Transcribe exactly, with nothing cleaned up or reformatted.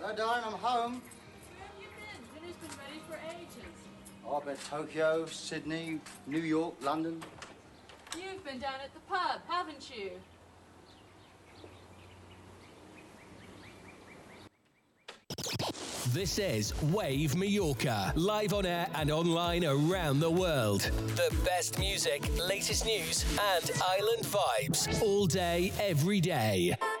No, darling, I'm home. Where have you been? Dinner's been ready for ages. Oh, I've been to Tokyo, Sydney, New York, London. You've been down at the pub, haven't you? This is Wave Mallorca, live on air and online around the world. The best music, latest news, and island vibes all day, every day.